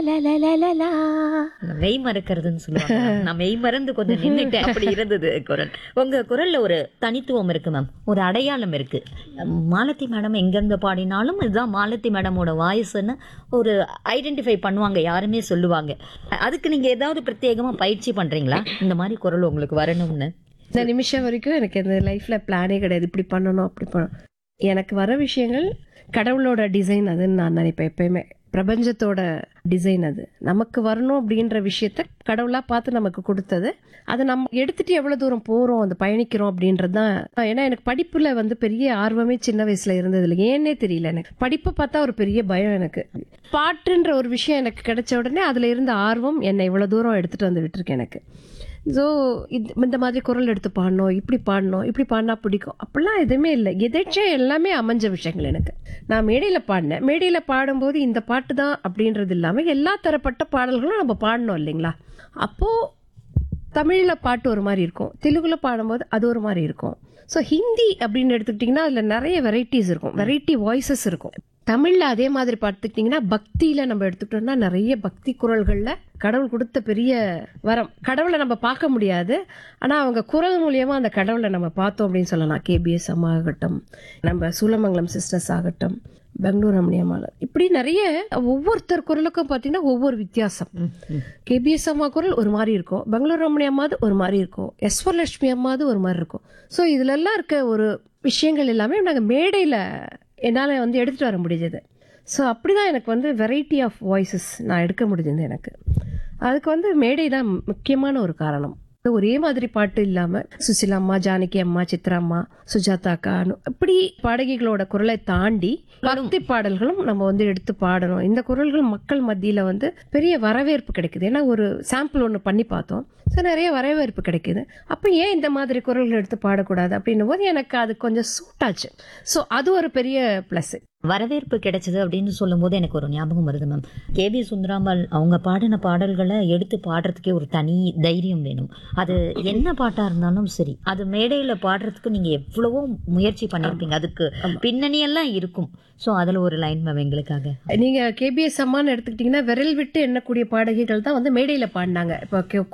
லலலலலா. மெய் மறக்கிறதுன்னு சொல்லுவாங்க. நான் மெய் மறந்து கொஞ்சம் நின்னுட்டேன், அப்படி இருந்தது குரல். உங்க குரல்ல ஒரு தனித்துவம் இருக்கு மேம், ஒரு அடையாளம் இருக்கு. மாலதி மேடம் எங்கிருந்து பாடினாலும் இதுதான் மாலதி மேடமோட வாய்ஸ்ன்னு ஒரு ஐடென்டிஃபை பண்ணுவாங்க, யாருமே சொல்லுவாங்க. அதுக்கு நீங்க ஏதாவது பிரத்யேகமா பயிற்சி பண்றீங்களா, இந்த மாதிரி குரல் உங்களுக்கு வரணும்னு? இந்த நிமிஷம் வரைக்கும் எனக்கு இந்த லைஃப்ல பிளானே கிடையாது, இப்படி பண்ணணும் அப்படி பண்ணணும். எனக்கு வர விஷயங்கள் கடவுளோட டிசைன் அதுன்னு நான் நினைப்பேன் எப்பயுமே. பிரபஞ்சத்தோட டிசைன் அது நமக்கு வரணும் அப்படின்ற விஷயத்த கடவுளா பார்த்து நமக்கு கொடுத்தது. அதை நம்ம எடுத்துட்டு எவ்வளவு தூரம் போறோம், அந்த பயணிக்கிறோம் அப்படின்றது தான். ஏன்னா எனக்கு படிப்புல பெரிய ஆர்வமே சின்ன வயசுல இருந்தது இல்லை, ஏன்னே தெரியல. எனக்கு படிப்பை பார்த்தா ஒரு பெரிய பயம். எனக்கு பாட்டுன்ற ஒரு விஷயம் எனக்கு கிடைச்ச உடனே அதுல இருந்த ஆர்வம் என்னை இவ்வளவு தூரம் எடுத்துட்டு வந்து விட்டுருக்கு எனக்கு. ஸோ இந்த மாதிரி குரல் எடுத்து பாடணும், இப்படி பாடணும், இப்படி பாடினா பிடிக்கும் அப்படிலாம் எதுவுமே இல்லை. எதாச்சும் எல்லாமே அமைஞ்ச விஷயங்கள். எனக்கு நான் மேடையில் பாடினேன், மேடையில் பாடும்போது இந்த பாட்டு தான் அப்படின்றது இல்லாமல் எல்லா தரப்பட்ட பாடல்களும் நம்ம பாடணும் இல்லைங்களா. அப்போது தமிழில் பாட்டு ஒரு மாதிரி இருக்கும், தெலுங்குல பாடும்போது அது ஒரு மாதிரி இருக்கும். ஸோ ஹிந்தி அப்படின்னு எடுத்துக்கிட்டிங்கன்னா அதில் நிறைய வெரைட்டிஸ் இருக்கும், வெரைட்டி வாய்ஸஸ் இருக்கும். தமிழ்ல அதே மாதிரி பார்த்துக்கிட்டிங்கன்னா பக்தியில நம்ம எடுத்துக்கிட்டோம்னா நிறைய பக்தி குரல்களில் கடவுள் கொடுத்த பெரிய வரம். கடவுளை நம்ம பார்க்க முடியாது, ஆனால் அவங்க குரல் மூலியமா அந்த கடவுளை நம்ம பார்த்தோம் அப்படின்னு சொல்லலாம். கேபிஎஸ் அம்மா ஆகட்டும், நம்ம சூலமங்கலம் சிஸ்டர்ஸ் ஆகட்டும், பெங்களூர் ரமணியம்மாள், இப்படி நிறைய ஒவ்வொருத்தர் குரலுக்கும் பார்த்தீங்கன்னா ஒவ்வொரு வித்தியாசம். கேபிஎஸ் அம்மா குரல் ஒரு மாதிரி இருக்கும், பெங்களூர் ரமணி அம்மாது ஒரு மாதிரி இருக்கும், எஸ்வரலட்சுமி அம்மாது ஒரு மாதிரி இருக்கும். ஸோ இதுலெல்லாம் இருக்க ஒரு விஷயங்கள் எல்லாமே நாங்கள் மேடையில் என்னால் எடுத்துகிட்டு வர முடிஞ்சது. ஸோ அப்படி தான் எனக்கு வெரைட்டி ஆஃப் வாய்ஸஸ் நான் எடுக்க முடிஞ்சது. எனக்கு அதுக்கு மேடை தான் முக்கியமான ஒரு காரணம். ஒரே மாதிரி பாட்டு இல்லாமல் சுசிலா அம்மா, ஜானகி அம்மா, சித்ரா அம்மா, சுஜாதா அக்கா, இப்படி பாடகிகளோட குரலை தாண்டி பக்தி பாடல்களும் நம்ம எடுத்து பாடணும். இந்த குரல்கள் மக்கள் மத்தியில் பெரிய வரவேற்பு கிடைக்குது. ஏன்னா ஒரு சாம்பிள் ஒன்று பண்ணி பார்த்தோம், ஸோ நிறைய வரவேற்பு கிடைக்குது. அப்போ ஏன் இந்த மாதிரி குரல்கள் எடுத்து பாடக்கூடாது அப்படின்னும் போது எனக்கு அது கொஞ்சம் சூட் ஆச்சு. ஸோ அது ஒரு பெரிய ப்ளஸ். வரவேற்பு கிடைச்சது அப்படின்னு சொல்லும் போது எனக்கு ஒரு ஞாபகம் வருது மேம். கேபி சுந்தராம்பாள் அவங்க பாடின பாடல்களை எடுத்து பாடுறதுக்கே ஒரு தனி தைரியம் வேணும். அது என்ன பாட்டா இருந்தாலும் சரி, அது மேடையில பாடுறதுக்கு நீங்க எவ்வளவோ முயற்சி பண்ணிருப்பீங்க, அதுக்கு பின்னணியெல்லாம் இருக்கும். ஸோ அதுல ஒரு லைன் மேம் எங்களுக்காக. நீங்க கேபிஎஸ் அம்மான்னு எடுத்துக்கிட்டீங்கன்னா விரல் விட்டு எண்ணக்கூடிய பாடகிகள் தான் மேடையில பாடினாங்க. இப்போ